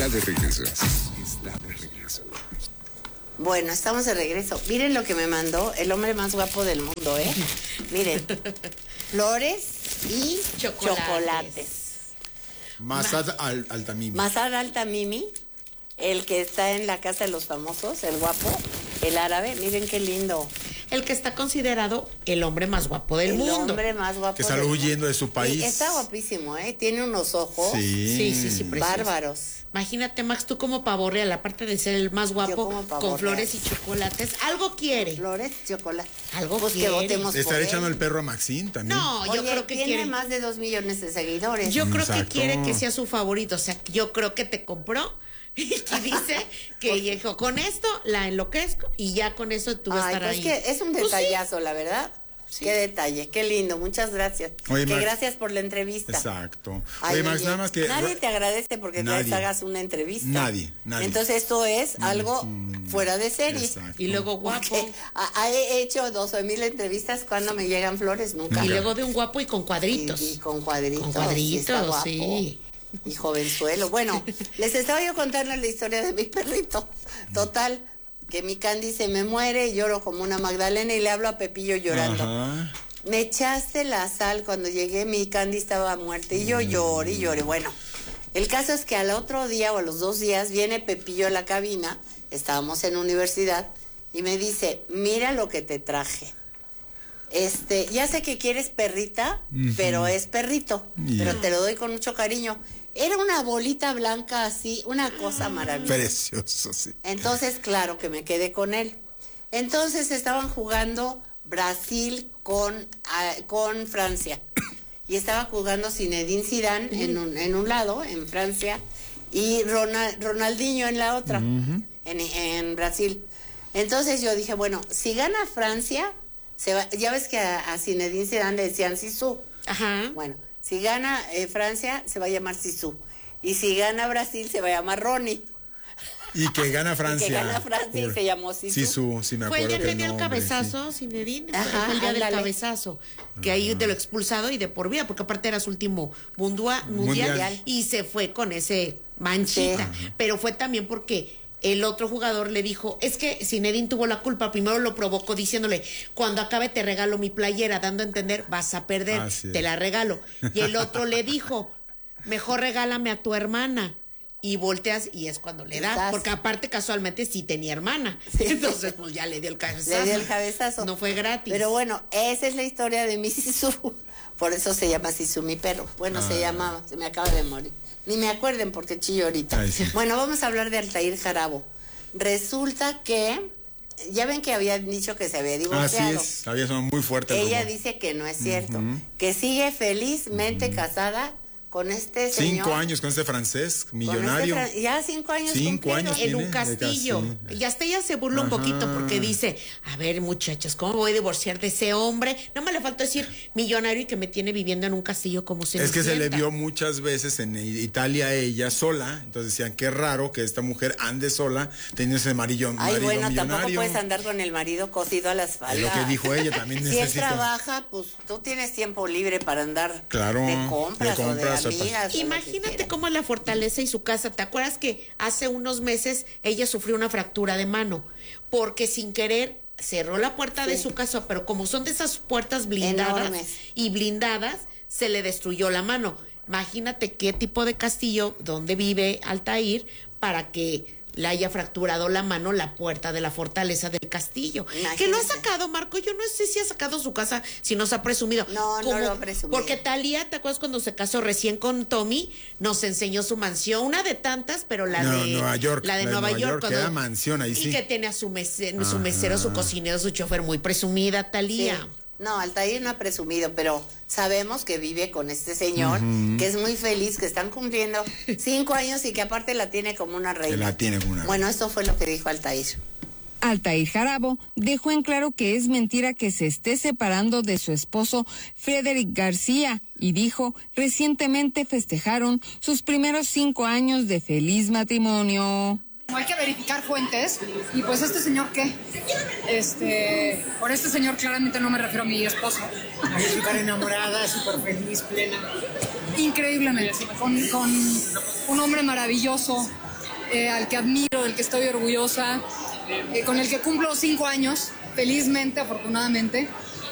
Está de regreso. Está de regreso. Bueno, estamos de regreso. Miren lo que me mandó el hombre más guapo del mundo, ¿eh? Miren, flores y chocolates. Masad Altamimi. Masad Altamimi, el que está en la casa de los famosos, el guapo, el árabe. Miren qué lindo. El que está considerado el hombre más guapo del mundo. El hombre más guapo que salió huyendo de su país. Sí, está guapísimo, ¿eh? Tiene unos ojos. Sí, bárbaros. Imagínate, Max, tú como pavo real, aparte de ser el más guapo, con flores y chocolates, algo quiere. Flores y chocolate. Algo pues quiere. Que votemos Estar por echando él. el perro a Maxine también. No, yo creo que tiene quiere más de 2 millones de seguidores. Yo creo que Exacto. quiere que sea su favorito. O sea, yo creo que te compró y dice que dijo, con esto la enloquezco y ya con eso tú vas a estar pues ahí. que es un detallazo, la verdad. Sí. Qué detalle, qué lindo, muchas gracias. Oye, Max, gracias por la entrevista. Exacto. Ay, Oye, Max, nada más que... nadie te agradece porque Nadie. te hagas una entrevista. Nadie. Entonces esto es algo fuera de serie. Exacto. Y luego guapo. Porque he hecho 12,000 entrevistas cuando me llegan flores, nunca. Y luego de un guapo y con cuadritos. Y con cuadritos. Con cuadritos, está guapo. sí. Y jovenzuelo. Bueno, les estaba yo contando la historia de mi perrito. Total, que mi Candy se me muere y lloro como una Magdalena y le hablo a Pepillo llorando. Ajá. Me echaste la sal cuando llegué, mi Candy estaba muerta y yo lloré y lloré. Bueno, el caso es que al otro día o a los 2 días viene Pepillo a la cabina, estábamos en universidad, y me dice, mira lo que te traje. Ya sé que quieres perrita, pero es perrito, pero te lo doy con mucho cariño. Era una bolita blanca así, una cosa maravillosa. Precioso, sí. Entonces, claro que me quedé con él. Entonces estaban jugando Brasil con Francia. Y estaba jugando Zinedine Zidane en un lado, en Francia, y Ronaldinho en la otra, en Brasil. Entonces yo dije, bueno, si gana Francia, ya ves que a Zinedine Zidane le decían Zizou. Ajá. Bueno, si gana Francia, se va a llamar Zizou. Y si gana Brasil, se va a llamar Ronnie. Y que gana Francia. Y que gana Francia y se llamó Zizou. Zizou, sí me Fue el acuerdo. día que dio el nombre, cabezazo, Zinedine. Ajá, Fue el día del ándale. cabezazo. Que ahí de lo expulsado y de por vida, porque aparte era su último mundial. Mundial. Y se fue con ese manchita. Sí. Pero fue también porque el otro jugador le dijo, es que Zinedine tuvo la culpa, primero lo provocó diciéndole, cuando acabe te regalo mi playera, dando a entender, vas a perder, Así es. te la regalo. Y el otro le dijo, mejor regálame a tu hermana. Y volteas y es cuando le da, porque aparte casualmente sí tenía hermana. Sí. Entonces pues ya le dio el cabezazo. Le dio el cabezazo. No fue gratis. Pero bueno, esa es la historia de mi Zizou. Por eso se llama Zizou mi perro. Bueno, se llamaba, se me acaba de morir. Ni me acuerden porque chillo ahorita. Ay, sí. Bueno, vamos a hablar de Altair Jarabo. Resulta que, ya ven que habían dicho que se había divorciado. Así es, había sonado muy fuerte el Ella rumor. dice que no es cierto, que sigue felizmente casada con este señor. 5 años con este francés con millonario. ya 5 años 5 cumplieron. años En un tiene, castillo. casi. Y hasta ella se burla un poquito porque dice, a ver muchachos, ¿cómo voy a divorciar de ese hombre? No me le falta decir millonario y que me tiene viviendo en un castillo como se Es que se le vio muchas veces en Italia a ella sola, entonces decían, qué raro que esta mujer ande sola teniendo ese marido Ay, bueno, millonario. tampoco puedes andar con el marido cosido a la espalda. Es lo que dijo ella, también Si él necesito. trabaja, pues tú tienes tiempo libre para andar Claro, de compras o de o amigas. o lo que Imagínate quieras. cómo es la fortaleza y su casa. ¿Te acuerdas que hace unos meses ella sufrió una fractura de mano? Porque sin querer cerró la puerta de su casa, pero como son de esas puertas blindadas Enormes. y blindadas, se le destruyó la mano. Imagínate qué tipo de castillo donde vive Altair para que le haya fracturado la mano la puerta de la fortaleza del castillo. Imagínate. Que lo ha sacado, Marco. Yo no sé si ha sacado su casa, si nos ha presumido. No lo ha presumido. Porque Talía, ¿te acuerdas cuando se casó recién con Tommy? Nos enseñó su mansión, una de tantas, pero la de Nueva York. La de Nueva York. Que era mansión ahí, y sí. que tiene a su mesero, su cocinero, su chofer, muy presumida, Talía. Sí. No, Altair no ha presumido, pero sabemos que vive con este señor, que es muy feliz, que están cumpliendo 5 años y que aparte la tiene como una reina. Que la tiene como una Bueno, esto fue lo que dijo Altair. Altair Jarabo dejó en claro que es mentira que se esté separando de su esposo Frederick García y dijo, recientemente festejaron sus primeros 5 años de feliz matrimonio. Hay que verificar fuentes y pues este señor ¿qué? Por este señor claramente no me refiero a mi esposo. Ahí súper enamorada, súper feliz, plena. Increíblemente, con un hombre maravilloso, al que admiro, del que estoy orgullosa, con el que cumplo 5 años, felizmente, afortunadamente.